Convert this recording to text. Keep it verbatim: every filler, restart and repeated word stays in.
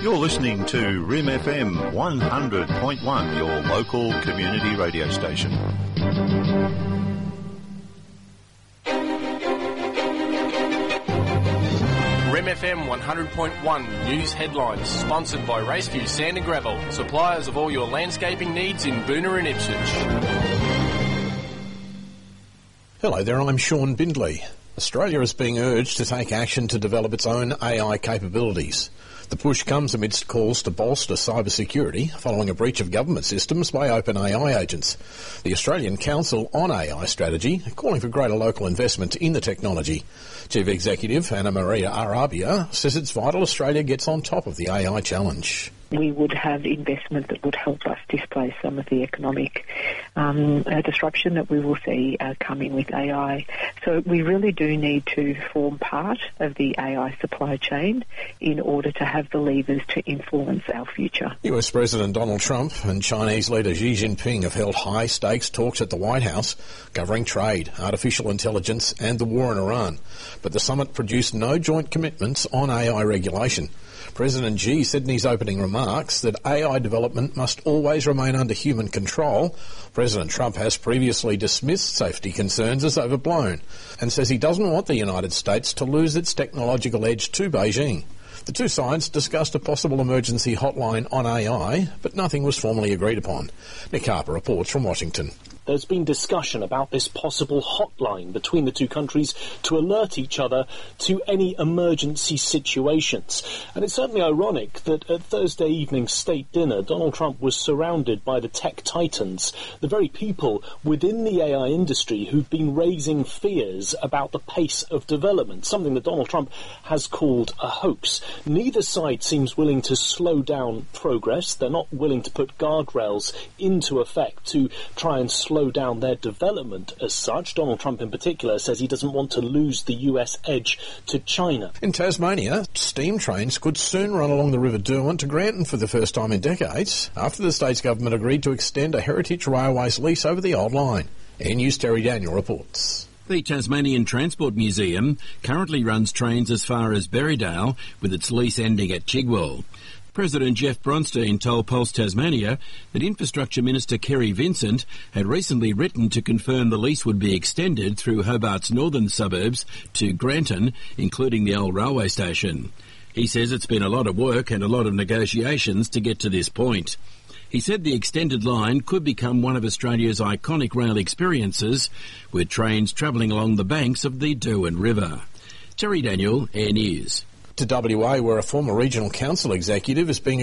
You're listening to R I M F M one hundred point one, your local community radio station. R I M F M one hundred point one News Headlines, sponsored by Raceview Sand and Gravel, suppliers of all your landscaping needs in Boonah and Ipswich. Hello there, I'm Sean Bindley. Australia is being urged to take action to develop its own A I capabilities. The push comes amidst calls to bolster cybersecurity following a breach of government systems by OpenAI agents. The Australian Council on A I Strategy calling for greater local investment in the technology. Chief Executive Anna Maria Arabia says it's vital Australia gets on top of the A I challenge. We would have investment that would help us displace some of the economic um, uh, disruption that we will see uh, coming with A I. So we really do need to form part of the A I supply chain in order to have the levers to influence our future. U S President Donald Trump and Chinese leader Xi Jinping have held high-stakes talks at the White House covering trade, artificial intelligence and the war in Iran. But the summit produced no joint commitments on A I regulation. President Xi said in his opening remarks that A I development must always remain under human control. President Trump has previously dismissed safety concerns as overblown and says he doesn't want the United States to lose its technological edge to Beijing. The two sides discussed a possible emergency hotline on A I, but nothing was formally agreed upon. Nick Harper reports from Washington. There's been discussion about this possible hotline between the two countries to alert each other to any emergency situations. And it's certainly ironic that at Thursday evening's state dinner, Donald Trump was surrounded by the tech titans, the very people within the A I industry who've been raising fears about the pace of development, something that Donald Trump has called a hoax. Neither side seems willing to slow down progress. They're not willing to put guardrails into effect to try and slow slow down their development as such. Donald Trump in particular says he doesn't want to lose the U S edge to China. In Tasmania, steam trains could soon run along the River Derwent to Granton for the first time in decades after the state's government agreed to extend a Heritage Railways lease over the old line. Air News' Terry Daniel reports. The Tasmanian Transport Museum currently runs trains as far as Berrydale, with its lease ending at Chigwell. President Jeff Bronstein told Pulse Tasmania that Infrastructure Minister Kerry Vincent had recently written to confirm the lease would be extended through Hobart's northern suburbs to Granton, including the old railway station. He says it's been a lot of work and a lot of negotiations to get to this point. He said the extended line could become one of Australia's iconic rail experiences, with trains travelling along the banks of the Derwent River. Terry Daniel, Air News. To W A, where a former regional council executive is being